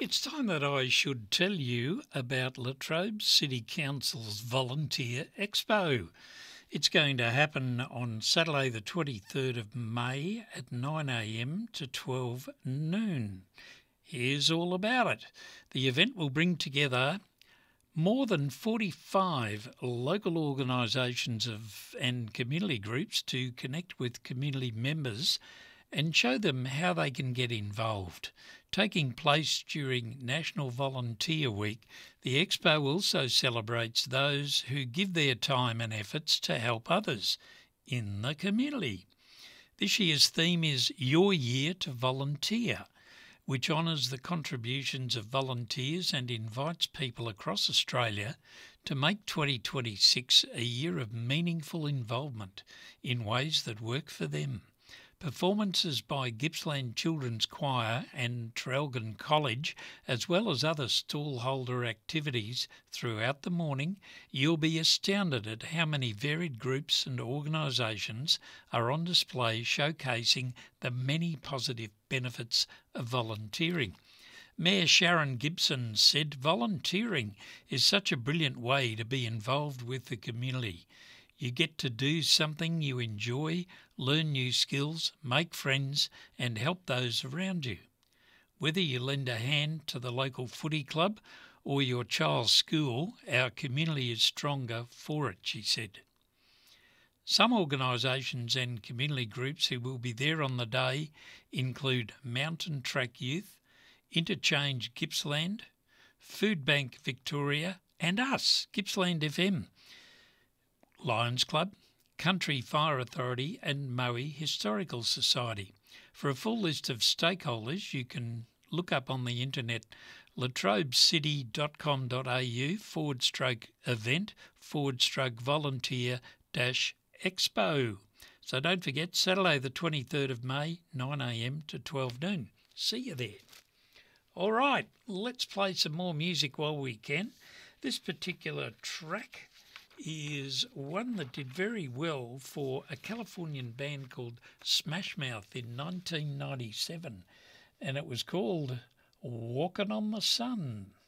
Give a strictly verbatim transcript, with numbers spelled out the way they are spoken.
It's time that I should tell you about Latrobe City Council's Volunteer Expo. It's going to happen on Saturday the twenty-third of May at nine a m to twelve noon. Here's all about it. The event will bring together more than forty-five local organisations of and community groups to connect with community members and show them how they can get involved. Taking place during National Volunteer Week, the Expo also celebrates those who give their time and efforts to help others in the community. This year's theme is Your Year to Volunteer, which honours the contributions of volunteers and invites people across Australia to make twenty twenty-six a year of meaningful involvement in ways that work for them. Performances by Gippsland Children's Choir and Traralgon College, as well as other stallholder activities throughout the morning, you'll be astounded at how many varied groups and organisations are on display showcasing the many positive benefits of volunteering. Mayor Sharon Gibson said volunteering is such a brilliant way to be involved with the community. You get to do something you enjoy, learn new skills, make friends and help those around you. Whether you lend a hand to the local footy club or your child's school, our community is stronger for it, she said. Some organisations and community groups who will be there on the day include Mountain Track Youth, Interchange Gippsland, Food Bank Victoria and us, Gippsland F M. Lions Club, Country Fire Authority and Moe Historical Society. For a full list of stakeholders, you can look up on the internet latrobecity.com.au forward stroke event forward stroke volunteer dash expo. So don't forget, Saturday the twenty-third of May, nine a m to twelve noon. See you there. All right, let's play some more music while we can. This particular track is one that did very well for a Californian band called Smash Mouth in nineteen ninety-seven, and it was called Walking on the Sun.